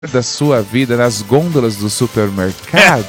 da sua vida nas gôndolas do supermercado.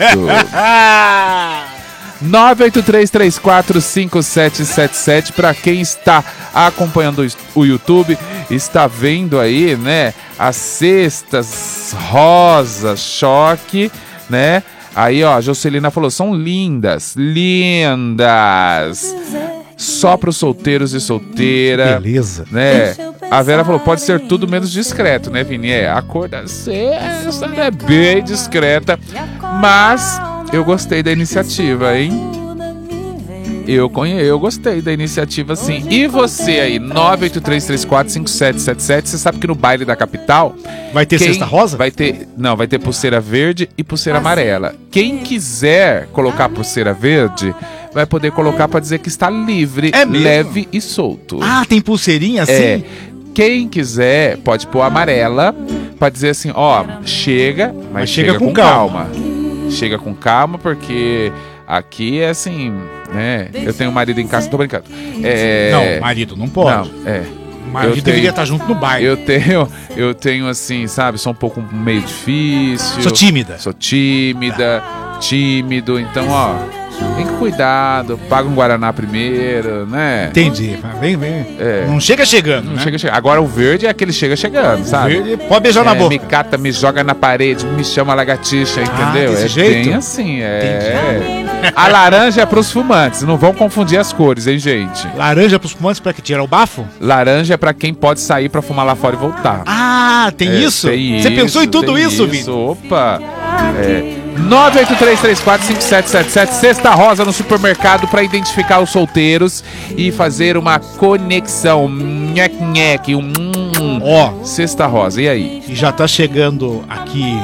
983345777 para quem está acompanhando o YouTube, está vendo aí, né, as cestas rosa choque, né? Aí, ó, a Jocelina falou, são lindas, lindas. Só para os solteiros e solteira. Beleza. Né? A Vera falou, pode ser tudo menos discreto, né, Vini? A cor da cesta é bem discreta, mas eu gostei da iniciativa, hein? Eu gostei da iniciativa, sim. E você aí, 983345777, você sabe que no baile da capital... Vai ter cesta rosa? Vai ter pulseira verde e pulseira amarela. Quem quiser colocar pulseira verde, vai poder colocar para dizer que está livre, leve e solto. Ah, tem pulseirinha assim? É. Quem quiser pode pôr amarela para dizer assim, ó, chega, mas chega com calma. Chega com calma, porque aqui é assim, né? Eu tenho um marido em casa, tô brincando. Não, marido não pode. Não, O marido deveria estar junto no baile. Eu tenho assim, sabe, sou um pouco meio difícil. Sou tímida, tímido, então, ó, tem que cuidado, paga um Guaraná primeiro, né? Entendi, vem. Não chega chegando, Não né? chega chegando. Agora o verde é aquele chegando, sabe? Verde, pode beijar na boca. Me cata, me joga na parede, me chama lagartixa, entendeu? Desse jeito? Bem assim, A laranja é pros fumantes, não vão confundir as cores, hein, gente? Laranja pros fumantes pra que tira o bafo? Laranja é pra quem pode sair pra fumar lá fora e voltar. Ah, tem isso? Você pensou em tudo isso, Vini? Opa! 983345777, cesta rosa no supermercado para identificar os solteiros e fazer uma conexão. Nhec, cesta rosa, e aí? E já tá chegando aqui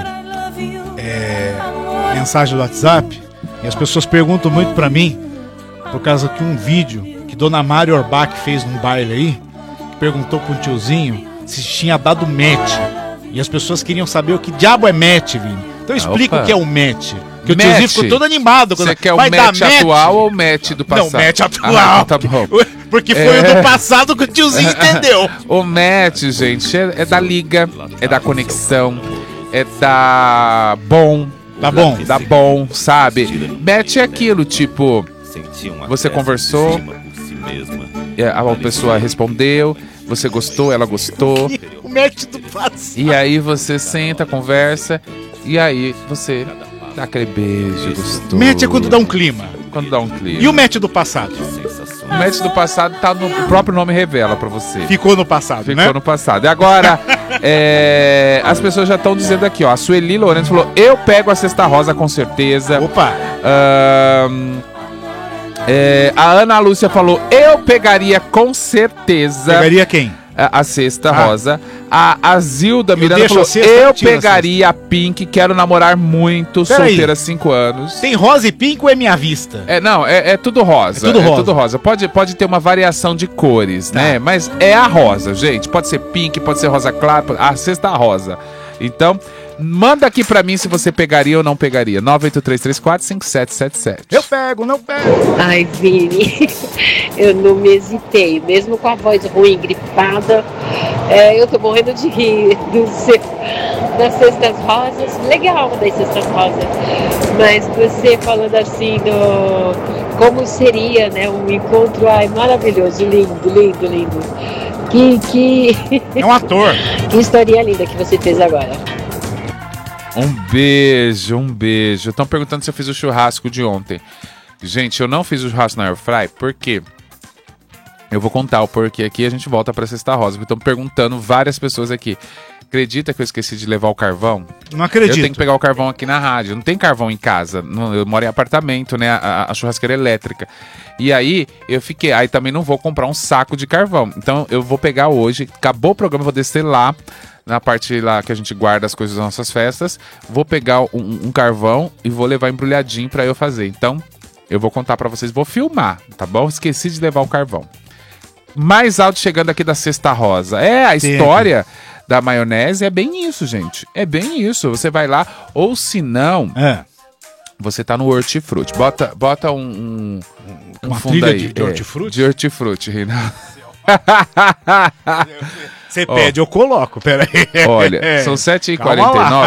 mensagem do WhatsApp e as pessoas perguntam muito pra mim por causa que um vídeo que Dona Mari Orbach fez num baile aí, que perguntou pro tiozinho se tinha dado match. E as pessoas queriam saber o que diabo é match, Vini. Então explica o que é o match. Que o tiozinho ficou todo animado. Você quer o match atual ou o match do passado? Não, match atual. Tá bom. Porque foi o do passado que o tiozinho entendeu. O match, gente, é da liga, é da conexão, é da bom. Da bom, sabe? Match é aquilo, tipo, você conversou, a pessoa respondeu, você gostou, ela gostou. O match do passado. E aí você senta, conversa, e aí você dá aquele beijo gostoso. Match é quando dá um clima. E o match do passado? O match do passado tá no o próprio nome revela pra você. Ficou no passado, né? Ficou no passado. E agora, as pessoas já estão dizendo aqui, ó. A Sueli Lourenço falou, eu pego a cesta rosa com certeza. Opa! A Ana Lúcia falou, eu pegaria com certeza. Quem? A cesta rosa. A Zilda Miranda falou, eu pegaria a Pink, quero namorar muito, solteira há 5 anos. Tem rosa e pink ou é minha vista? É tudo rosa. Tudo rosa. Pode ter uma variação de cores, né? Mas é a rosa, gente. Pode ser pink, pode ser rosa clara, a cesta rosa. Então, manda aqui pra mim se você pegaria ou não pegaria. 983345777. Eu pego, não pego. Ai, Vini, eu não me hesitei. Mesmo com a voz ruim, gripada, eu tô morrendo de rir das cestas rosas. Legal das cestas rosas. Mas você falando assim como seria, né, um encontro, maravilhoso, lindo. É um ator. Que historinha linda que você fez agora. Um beijo. Estão perguntando se eu fiz o churrasco de ontem. Gente, eu não fiz o churrasco na Airfry, por quê? Eu vou contar o porquê aqui e a gente volta pra Cesta Rosa. Estão perguntando várias pessoas aqui. Acredita que eu esqueci de levar o carvão? Não acredito. Eu tenho que pegar o carvão aqui na rádio. Não tem carvão em casa. Eu moro em apartamento, né? A churrasqueira elétrica. E aí, eu fiquei... Aí também não vou comprar um saco de carvão. Então, eu vou pegar hoje. Acabou o programa, eu vou descer lá. Na parte lá que a gente guarda as coisas das nossas festas. Vou pegar um carvão e vou levar embrulhadinho pra eu fazer. Então, eu vou contar pra vocês. Vou filmar, tá bom? Esqueci de levar o carvão. Mais alto chegando aqui da Cesta Rosa. A história da maionese é bem isso, gente. É bem isso. Você vai lá, ou se não, você tá no hortifruti. Bota um uma fundo trilha aí. de hortifruti? De hortifruti, Reinaldo. Você pede, eu coloco, peraí. Olha, são 7h49.